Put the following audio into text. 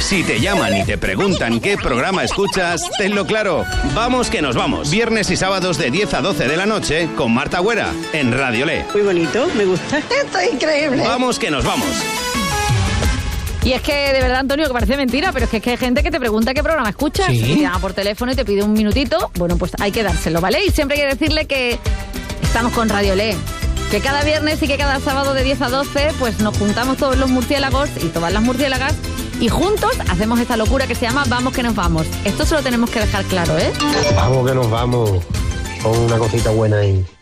Si te llaman y te preguntan qué programa escuchas, tenlo claro. Vamos que nos vamos. Viernes y sábados de 10 a 12 de la noche con Marta Güera en Radio Le. Muy bonito, me gusta. Esto es increíble. Vamos que nos vamos. Y es que, de verdad, Antonio, que parece mentira, pero es que hay gente que te pregunta qué programa escuchas. Sí. Y te llama por teléfono y te pide un minutito. Bueno, pues hay que dárselo, ¿vale? Y siempre hay que decirle que estamos con Radio Le. Que cada viernes y que cada sábado de 10 a 12, pues nos juntamos todos los murciélagos y todas las murciélagas y juntos hacemos esta locura que se llama Vamos que nos vamos. Esto se lo tenemos que dejar claro, ¿eh? Vamos que nos vamos. Con una cosita buena ahí.